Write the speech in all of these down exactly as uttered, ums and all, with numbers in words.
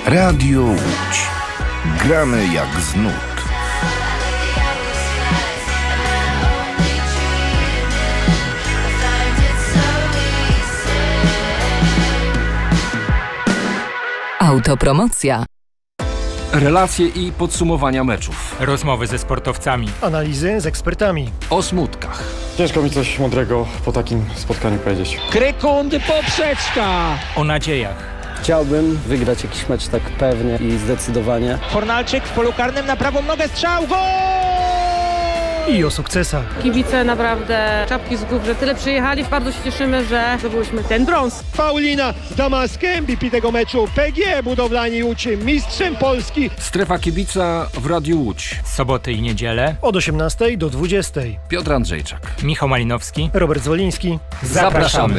Radio Łódź. Gramy jak z nut. Autopromocja. Relacje i podsumowania meczów. Rozmowy ze sportowcami. Analizy z ekspertami. O smutkach. Ciężko mi coś mądrego po takim spotkaniu powiedzieć. Krykundy poprzeczka. O nadziejach. Chciałbym wygrać jakiś mecz tak pewnie i zdecydowanie. Fornalczyk w polu karnym na prawą nogę, strzał, gol! I o sukcesach. Kibice naprawdę czapki z głów, że tyle przyjechali. Bardzo się cieszymy, że zdobyliśmy ten brąz. Paulina Damaskę, M V P tego meczu. P G Budowlani Łódź, mistrzem Polski. Strefa kibica w Radiu Łódź. Soboty i niedzielę. Od osiemnastej do dwudziestej. Piotr Andrzejczak. Michał Malinowski. Robert Zwoliński. Zapraszamy.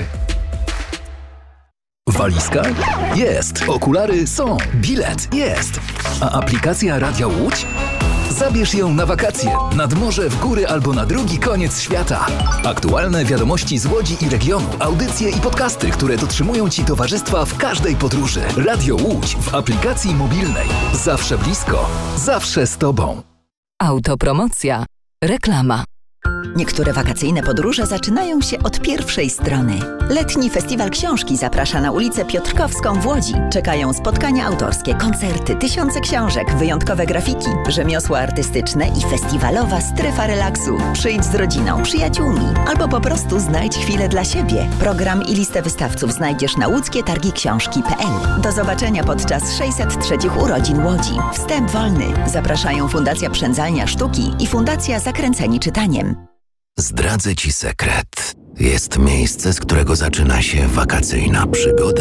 Walizka? Jest. Okulary są. Bilet? Jest. A aplikacja Radia Łódź? Zabierz ją na wakacje, nad morze, w góry albo na drugi koniec świata. Aktualne wiadomości z Łodzi i regionu, audycje i podcasty, które dotrzymują Ci towarzystwa w każdej podróży. Radio Łódź w aplikacji mobilnej. Zawsze blisko, zawsze z Tobą. Autopromocja. Reklama. Niektóre wakacyjne podróże zaczynają się od pierwszej strony. Letni Festiwal Książki zaprasza na ulicę Piotrkowską w Łodzi. Czekają spotkania autorskie, koncerty, tysiące książek, wyjątkowe grafiki, rzemiosła artystyczne i festiwalowa strefa relaksu. Przyjdź z rodziną, przyjaciółmi albo po prostu znajdź chwilę dla siebie. Program i listę wystawców znajdziesz na łódzkie targi książki kropka p l. Do zobaczenia podczas sześćset trzech urodzin Łodzi. Wstęp wolny. Zapraszają Fundacja Przędzalnia Sztuki i Fundacja Zakręceni Czytaniem. Zdradzę Ci sekret. Jest miejsce, z którego zaczyna się wakacyjna przygoda.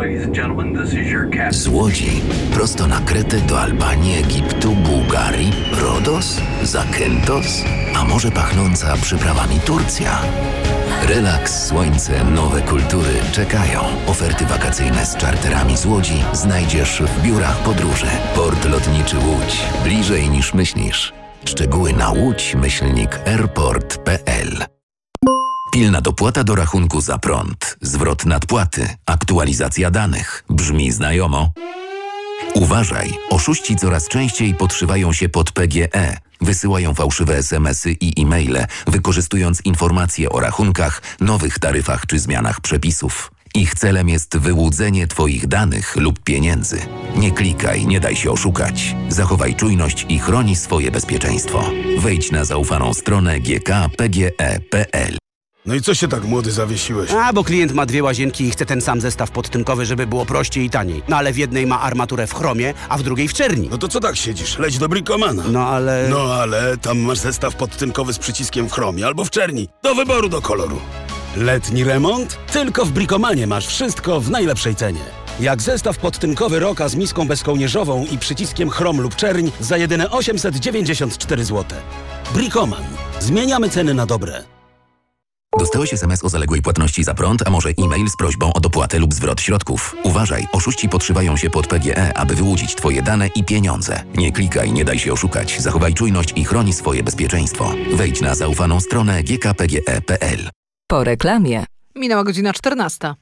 Z Łodzi prosto na Kretę do Albanii, Egiptu, Bułgarii, Rodos, Zakynthos, a może pachnąca przyprawami Turcja. Relaks, słońce, nowe kultury czekają. Oferty wakacyjne z czarterami z Łodzi znajdziesz w biurach podróży. Port Lotniczy Łódź. Bliżej niż myślisz. Szczegóły na łódź myślnik airport kropka p l. Pilna dopłata do rachunku za prąd, zwrot nadpłaty, aktualizacja danych. Brzmi znajomo? Uważaj, oszuści coraz częściej podszywają się pod P G E. Wysyłają fałszywe es em esy i e-maile, wykorzystując informacje o rachunkach, nowych taryfach czy zmianach przepisów. Ich celem jest wyłudzenie Twoich danych lub pieniędzy. Nie klikaj, nie daj się oszukać. Zachowaj czujność i chroni swoje bezpieczeństwo. Wejdź na zaufaną stronę g k p g e kropka p l. No i co się tak młody zawiesiłeś? A, bo klient ma dwie łazienki i chce ten sam zestaw podtynkowy, żeby było prościej i taniej. No ale w jednej ma armaturę w chromie, a w drugiej w czerni. No to co tak siedzisz? Leć do Bricomana. No ale... No ale tam masz zestaw podtynkowy z przyciskiem w chromie albo w czerni. Do wyboru, do koloru. Letni remont? Tylko w Bricomanie masz wszystko w najlepszej cenie. Jak zestaw podtynkowy Roka z miską bezkołnierzową i przyciskiem chrom lub czerń za jedyne osiemset dziewięćdziesiąt cztery złote. Bricoman. Zmieniamy ceny na dobre. Dostałeś es em es o zaległej płatności za prąd, a może e-mail z prośbą o dopłatę lub zwrot środków. Uważaj, oszuści podszywają się pod P G E, aby wyłudzić Twoje dane i pieniądze. Nie klikaj, nie daj się oszukać. Zachowaj czujność i chroni swoje bezpieczeństwo. Wejdź na zaufaną stronę g k p g e kropka p l. Po reklamie. Minęła godzina czternasta.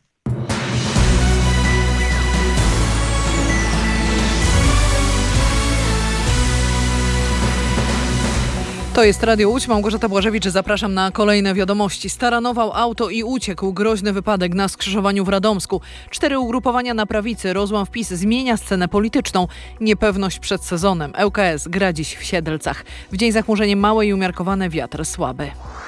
To jest Radio Łódź, Małgorzata Błażewicz, zapraszam na kolejne wiadomości. Staranował auto i uciekł. Groźny wypadek na skrzyżowaniu w Radomsku. Cztery ugrupowania na prawicy. Rozłam w PiS zmienia scenę polityczną. Niepewność przed sezonem. L K S gra dziś w Siedlcach. W dzień zachmurzenie małe i umiarkowane, wiatr słaby.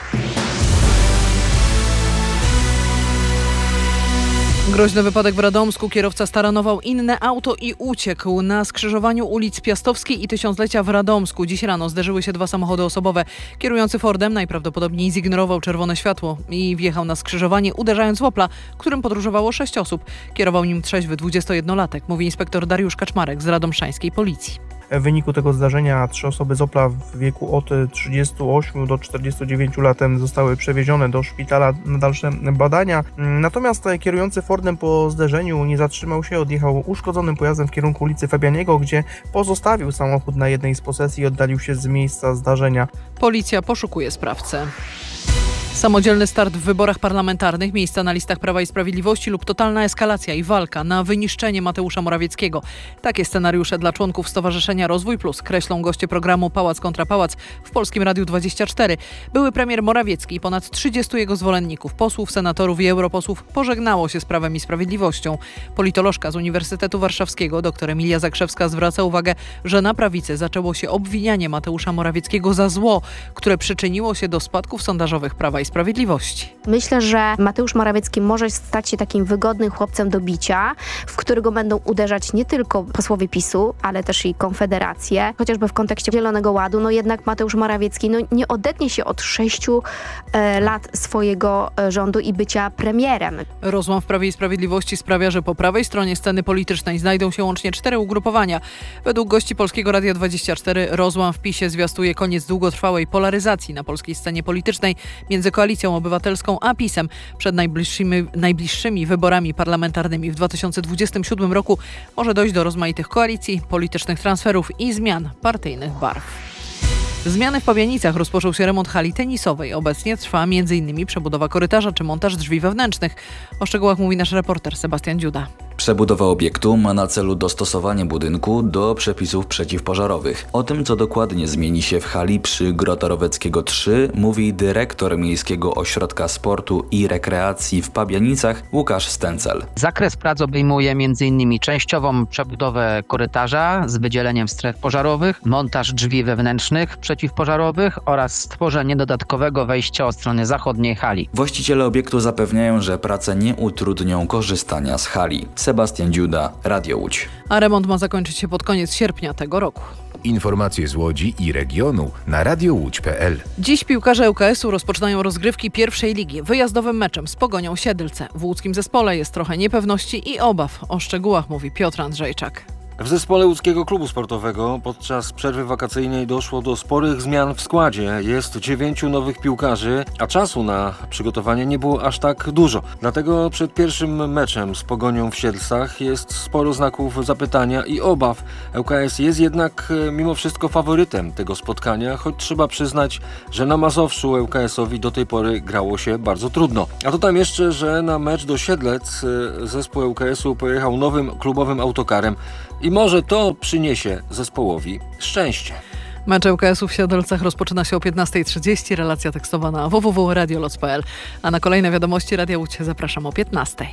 Groźny wypadek w Radomsku. Kierowca staranował inne auto i uciekł. Na skrzyżowaniu ulic Piastowskiej i Tysiąclecia w Radomsku dziś rano zderzyły się dwa samochody osobowe. Kierujący Fordem najprawdopodobniej zignorował czerwone światło i wjechał na skrzyżowanie, uderzając w Opla, którym podróżowało sześć osób. Kierował nim trzeźwy dwudziestojednolatek, mówi inspektor Dariusz Kaczmarek z radomszańskiej policji. W wyniku tego zdarzenia trzy osoby z Opla w wieku od trzydziestu ośmiu do czterdziestu dziewięciu lat zostały przewiezione do szpitala na dalsze badania. Natomiast kierujący Fordem po zderzeniu nie zatrzymał się, odjechał uszkodzonym pojazdem w kierunku ulicy Fabianiego, gdzie pozostawił samochód na jednej z posesji i oddalił się z miejsca zdarzenia. Policja poszukuje sprawcę. Samodzielny start w wyborach parlamentarnych, miejsca na listach Prawa i Sprawiedliwości lub totalna eskalacja i walka na wyniszczenie Mateusza Morawieckiego. Takie scenariusze dla członków Stowarzyszenia Rozwój Plus kreślą goście programu Pałac kontra Pałac w Polskim Radiu dwadzieścia cztery. Były premier Morawiecki i ponad trzydziestu jego zwolenników, posłów, senatorów i europosłów pożegnało się z Prawem i Sprawiedliwością. Politolożka z Uniwersytetu Warszawskiego dr Emilia Zakrzewska zwraca uwagę, że na prawicy zaczęło się obwinianie Mateusza Morawieckiego za zło, które przyczyniło się do spadków sondażowych Prawa i Sprawiedliwości. Myślę, że Mateusz Morawiecki może stać się takim wygodnym chłopcem do bicia, w którego będą uderzać nie tylko posłowie PiSu, ale też i Konfederację. Chociażby w kontekście Zielonego Ładu, no jednak Mateusz Morawiecki no, nie odetnie się od sześciu e, lat swojego e, rządu i bycia premierem. Rozłam w Prawie i Sprawiedliwości sprawia, że po prawej stronie sceny politycznej znajdą się łącznie cztery ugrupowania. Według gości Polskiego Radia dwadzieścia cztery rozłam w PiSie zwiastuje koniec długotrwałej polaryzacji na polskiej scenie politycznej między Koalicją Obywatelską a PiSem. Przed najbliższymi, najbliższymi wyborami parlamentarnymi w dwa tysiące dwudziestym siódmym roku może dojść do rozmaitych koalicji, politycznych transferów i zmian partyjnych barw. Zmiany w Pabianicach. Rozpoczął się remont hali tenisowej. Obecnie trwa między innymi przebudowa korytarza czy montaż drzwi wewnętrznych. O szczegółach mówi nasz reporter Sebastian Dziuda. Przebudowa obiektu ma na celu dostosowanie budynku do przepisów przeciwpożarowych. O tym, co dokładnie zmieni się w hali przy Grota Roweckiego trzy, mówi dyrektor Miejskiego Ośrodka Sportu i Rekreacji w Pabianicach Łukasz Stencel. Zakres prac obejmuje m.in. częściową przebudowę korytarza z wydzieleniem stref pożarowych, montaż drzwi wewnętrznych przeciwpożarowych oraz stworzenie dodatkowego wejścia od strony zachodniej hali. Właściciele obiektu zapewniają, że prace nie utrudnią korzystania z hali. Sebastian Dziuda, Radio Łódź. A remont ma zakończyć się pod koniec sierpnia tego roku. Informacje z Łodzi i regionu na radio łódź kropka p l. Dziś piłkarze L K S u rozpoczynają rozgrywki pierwszej ligi. Wyjazdowym meczem z Pogonią Siedlce. W łódzkim zespole jest trochę niepewności i obaw. O szczegółach mówi Piotr Andrzejczak. W zespole łódzkiego klubu sportowego podczas przerwy wakacyjnej doszło do sporych zmian w składzie. Jest dziewięciu nowych piłkarzy, a czasu na przygotowanie nie było aż tak dużo. Dlatego przed pierwszym meczem z Pogonią w Siedlcach jest sporo znaków zapytania i obaw. L K S jest jednak mimo wszystko faworytem tego spotkania, choć trzeba przyznać, że na Mazowszu L K S-owi do tej pory grało się bardzo trudno. A to tam jeszcze, że na mecz do Siedlec zespół L K S u pojechał nowym klubowym autokarem. I może to przyniesie zespołowi szczęście. Mecz L K S u w Siedlcach rozpoczyna się o piętnasta trzydzieści. Relacja tekstowa na w w w kropka radio loc kropka p l. A na kolejne wiadomości Radia Łódź zapraszam o piętnastej.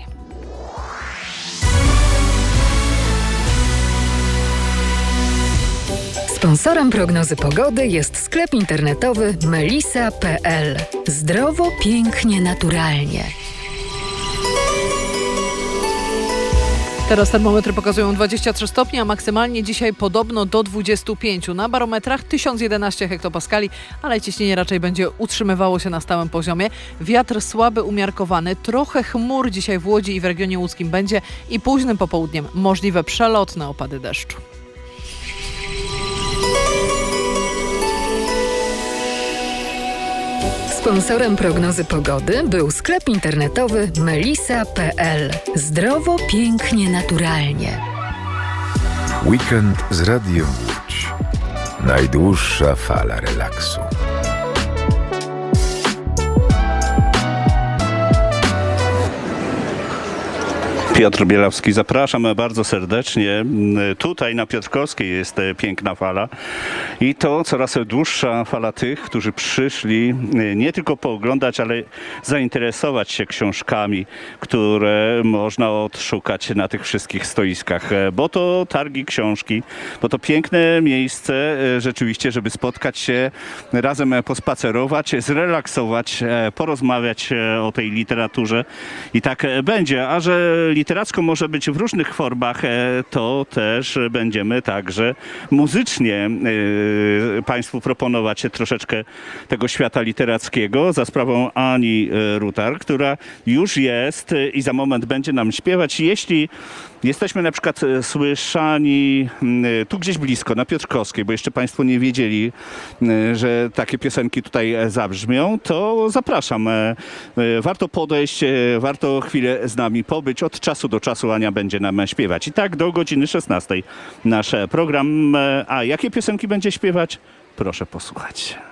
Sponsorem prognozy pogody jest sklep internetowy melisa kropka p l. Zdrowo, pięknie, naturalnie. Teraz termometry pokazują dwadzieścia trzy stopnie, a maksymalnie dzisiaj podobno do dwudziestu pięciu. Na barometrach tysiąc jedenaście hektopaskali, ale ciśnienie raczej będzie utrzymywało się na stałym poziomie. Wiatr słaby, umiarkowany, trochę chmur dzisiaj w Łodzi i w regionie łódzkim będzie i późnym popołudniem możliwe przelotne opady deszczu. Sponsorem prognozy pogody był sklep internetowy melisa kropka p l. Zdrowo, pięknie, naturalnie. Weekend z Radiem Łódź. Najdłuższa fala relaksu. Piotr Bielawski, zapraszam bardzo serdecznie. Tutaj na Piotrkowskiej jest piękna fala i to coraz dłuższa fala tych, którzy przyszli nie tylko pooglądać, ale zainteresować się książkami, które można odszukać na tych wszystkich stoiskach, bo to targi książki, bo to piękne miejsce rzeczywiście, żeby spotkać się, razem pospacerować, zrelaksować, porozmawiać o tej literaturze i tak będzie, a że literacko może być w różnych formach, to też będziemy także muzycznie Państwu proponować troszeczkę tego świata literackiego za sprawą Ani Rutar, która już jest i za moment będzie nam śpiewać. Jeśli jesteśmy na przykład słyszani tu gdzieś blisko, na Piotrkowskiej, bo jeszcze Państwo nie wiedzieli, że takie piosenki tutaj zabrzmią, to zapraszam. Warto podejść, warto chwilę z nami pobyć. Od czasu do czasu Ania będzie nam śpiewać. I tak do godziny szesnastej nasz program. A jakie piosenki będzie śpiewać? Proszę posłuchać.